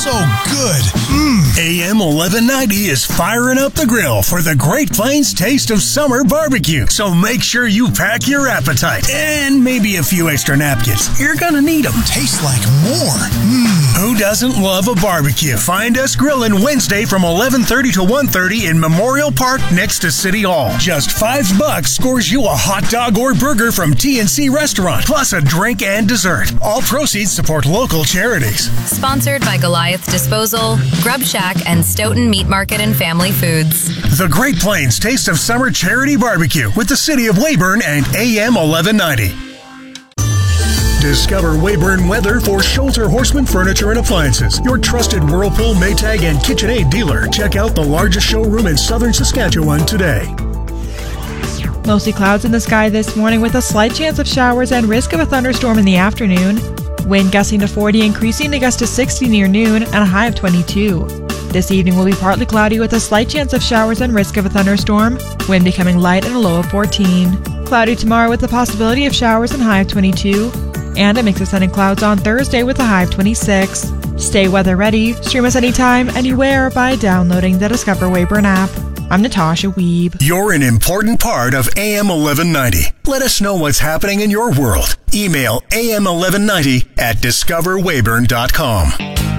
so good. AM 1190 is firing up the grill for the Great Plains Taste of Summer Barbecue. So make sure you pack your appetite and maybe a few extra napkins. You're gonna need them. Tastes like more. Who doesn't love a barbecue? Find us grilling Wednesday from 11:30 to 1:30 in Memorial Park next to City Hall. Just $5 scores you a hot dog or burger from TNC Restaurant, plus a drink and dessert. All proceeds support local charities. Sponsored by Goliath Disposal, Grub Shack, and Stoughton Meat Market and Family Foods. The Great Plains Taste of Summer Charity Barbecue with the City of Weyburn and AM 1190. Discover Weyburn Weather for Schulter Horseman Furniture and Appliances, your trusted Whirlpool, Maytag, and KitchenAid dealer. Check out the largest showroom in southern Saskatchewan today. Mostly clouds in the sky this morning with a slight chance of showers and risk of a thunderstorm in the afternoon. Wind gusting to 40, increasing to gust to 60 near noon, and a high of 22. This evening will be partly cloudy with a slight chance of showers and risk of a thunderstorm. Wind becoming light and a low of 14. Cloudy tomorrow with the possibility of showers and high of 22. And a mix of sun and clouds on Thursday with a high of 26. Stay weather ready. Stream us anytime, anywhere by downloading the Discover Weyburn app. I'm Natasha Wiebe. You're an important part of AM 1190. Let us know what's happening in your world. Email am1190@discoverweyburn.com.